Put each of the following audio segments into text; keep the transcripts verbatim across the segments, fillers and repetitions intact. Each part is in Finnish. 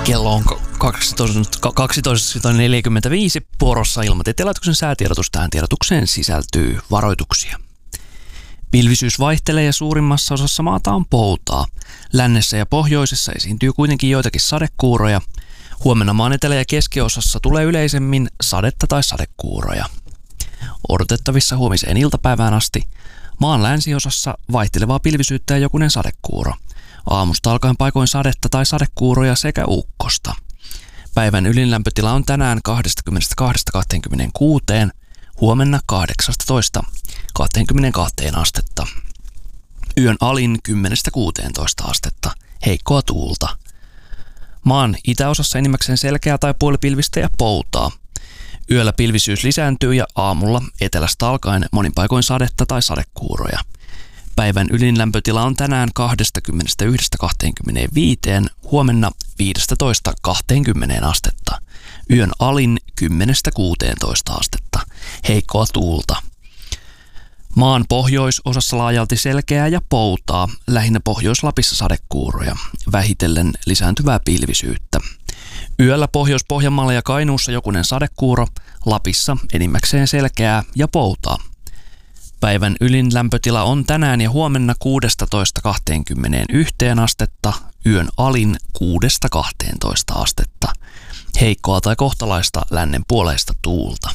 Kello on kaksitoista neljäkymmentäviisi. Vuorossa Ilmatieteen laitoksen säätiedotus. Tähän tiedotukseen sisältyy varoituksia. Pilvisyys vaihtelee ja suurimmassa osassa maata on poutaa. Lännessä ja pohjoisessa esiintyy kuitenkin joitakin sadekuuroja. Huomenna maan etelä- ja keskiosassa tulee yleisemmin sadetta tai sadekuuroja. Odotettavissa huomiseen iltapäivään asti maan länsiosassa vaihtelevaa pilvisyyttä ja jokunen sadekuuro. Aamusta alkaen paikoin sadetta tai sadekuuroja sekä ukkosta. Päivän ylinlämpötila on tänään kaksikymmentäkaksi kaksikymmentäkuusi, huomenna kahdeksantoista kaksikymmentäkaksi astetta. Yön alin kymmenestä kuuteentoista astetta, heikkoa tuulta. Maan itäosassa enimmäkseen selkeää tai puolipilvistä ja poutaa. Yöllä pilvisyys lisääntyy ja aamulla etelästä alkaen monin paikoin sadetta tai sadekuuroja. Päivän ylinlämpötila on tänään kaksikymmentäyksi kaksikymmentäviisi, huomenna viisitoista kaksikymmentä astetta. Yön alin kymmenestä kuuteentoista astetta, heikkoa tuulta. Maan pohjoisosassa laajalti selkeää ja poutaa, lähinnä Pohjois-Lapissa sadekuuroja, vähitellen lisääntyvää pilvisyyttä. Yöllä Pohjois-Pohjanmaalla ja Kainuussa jokunen sadekuuro, Lapissa enimmäkseen selkeää ja poutaa. Päivän ylin lämpötila on tänään ja huomenna kuusitoista kaksikymmentäyksi astetta, yön alin kuudesta kahteentoista astetta. Heikkoa tai kohtalaista lännen puoleista tuulta.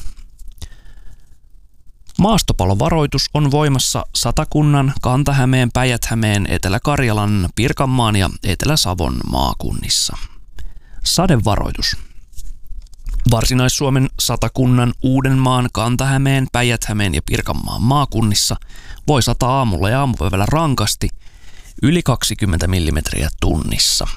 Maastopalovaroitus on voimassa Satakunnan, Kanta-Hämeen, Päijät-Hämeen, Etelä-Karjalan, Pirkanmaan ja Etelä-Savon maakunnissa. Sadevaroitus. Varsinais-Suomen, Satakunnan, Uudenmaan, Kanta-Hämeen, Päijät-Hämeen ja Pirkanmaan maakunnissa voi sataa aamulla ja aamupäivällä rankasti yli kaksikymmentä millimetriä tunnissa.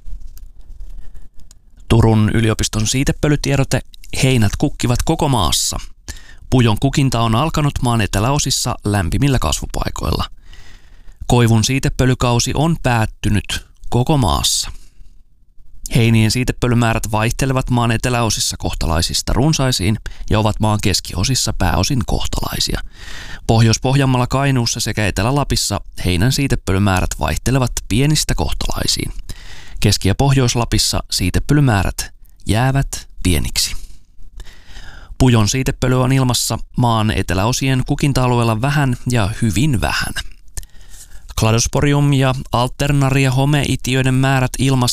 Turun yliopiston siitepölytiedote: heinät kukkivat koko maassa. Pujon kukinta on alkanut maan eteläosissa lämpimillä kasvupaikoilla. Koivun siitepölykausi on päättynyt koko maassa. Heinien siitepölymäärät vaihtelevat maan eteläosissa kohtalaisista runsaisiin ja ovat maan keskiosissa pääosin kohtalaisia. Pohjois-Pohjanmaalla, Kainuussa sekä Etelä-Lapissa heinän siitepölymäärät vaihtelevat pienistä kohtalaisiin. Keski- ja Pohjois-Lapissa siitepölymäärät jäävät pieniksi. Pujon siitepöly on ilmassa maan eteläosien kukinta-alueella vähän ja hyvin vähän. Cladosporium ja Alternaria homeitiöiden määrät ilmassa